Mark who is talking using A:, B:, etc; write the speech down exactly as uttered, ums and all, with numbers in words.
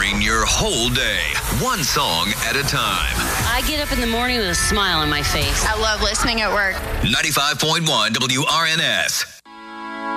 A: Powering your whole day, one song at a time.
B: I get up in the morning with a smile on my face.
C: I love listening at work.
A: ninety-five point one W R N S.